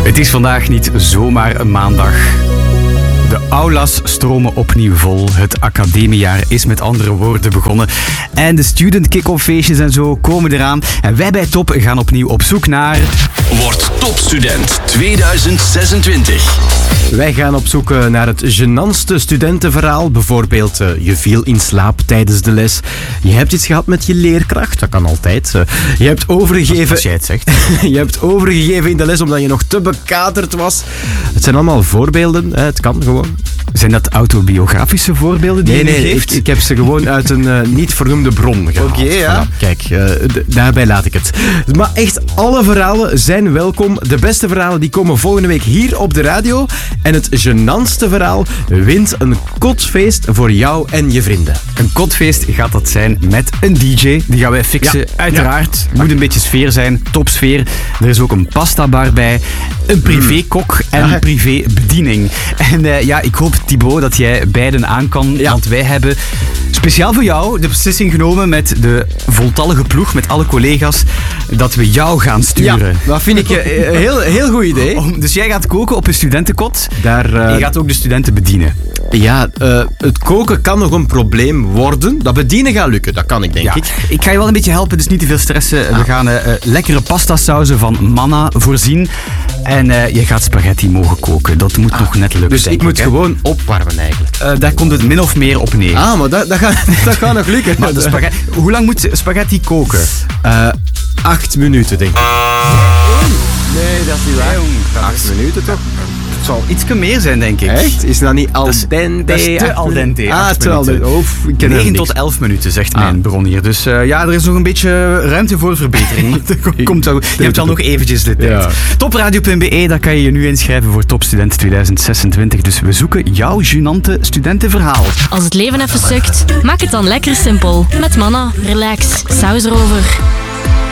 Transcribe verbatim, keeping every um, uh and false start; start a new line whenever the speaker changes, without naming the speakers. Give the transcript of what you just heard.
Het is vandaag niet zomaar een maandag. De aulas stromen opnieuw vol. Het academiejaar is met andere woorden begonnen. En de student kick-off feestjes en zo komen eraan. En wij bij Top gaan opnieuw op zoek naar...
Word topstudent tweeduizend zesentwintig.
Wij gaan op zoek naar het gênantste studentenverhaal. Bijvoorbeeld, uh, je viel in slaap tijdens de les. Je hebt iets gehad met je leerkracht. Dat kan altijd. Uh, je hebt overgegeven...
Als jij het zegt.
je hebt overgegeven in de les omdat je nog te bekaterd was. Het zijn allemaal voorbeelden. Hè. Het kan gewoon.
Zijn dat autobiografische voorbeelden die
nee,
je
nee,
geeft?
Ik, ik heb ze gewoon uit een uh, niet vernoemde bron gehaald.
Oké, okay, ja.
Voilà. Kijk, uh, d- daarbij laat ik het. Maar echt, alle verhalen zijn welkom. De beste verhalen die komen volgende week hier op de radio. En het gênantste verhaal wint een kotfeest voor jou en je vrienden.
Een kotfeest gaat dat zijn met een D J. Die gaan wij fixen,
Ja.
uiteraard.
Ja.
Moet een beetje sfeer zijn, topsfeer. Er is ook een pastabar bij, een privékok en
Ja.
een privébediening. En uh, ja, ik hoop, Thibaut, dat jij beiden aan kan.
Ja.
Want wij hebben speciaal voor jou de beslissing genomen met de voltallige ploeg, met alle collega's, dat we jou gaan sturen.
Ja, dat vind ik een heel, heel goed idee.
Om- Dus jij gaat koken op een studentenkot.
Daar, uh,
En je gaat ook de studenten bedienen.
ja, uh, het koken kan nog een probleem worden. Dat bedienen gaat lukken, dat kan ik, denk
Ja,
ik.
ik ga je wel een beetje helpen, dus niet te veel stressen. We gaan uh, uh, lekkere pastasauzen van Manna voorzien. En uh, je gaat spaghetti mogen koken. Dat moet nog net lukken,
Dus
denk
ik moet
hè.
gewoon opwarmen eigenlijk.
Uh, daar komt het min of meer op neer.
Ah, maar dat, dat, gaat, dat gaat nog lukken.
Maar de spaghetti, hoe lang moet spaghetti koken?
Uh, acht minuten, denk ik. Nee, dat is niet waar. Acht minuten toch?
Het zal ietsje meer zijn, denk ik.
Echt? Is dat niet al
Dat is-
dente?
dat is te
acht
al dente,
minuten? Ah,
acht
te al dente.
minuten.
Of, ik ken er
negen
niks.
tot elf minuten, zegt
Ah.
mijn bron hier. Dus uh, ja, er is nog een beetje ruimte voor verbetering. Komt zo. Je hebt al nog eventjes de tijd.
Ja.
topradio punt be, daar kan je je nu inschrijven voor Topstudent tweeduizend zesentwintig. Dus we zoeken jouw gênante studentenverhaal.
Als het leven even sukt, maak het dan lekker simpel. Met Manna, relax, saus erover.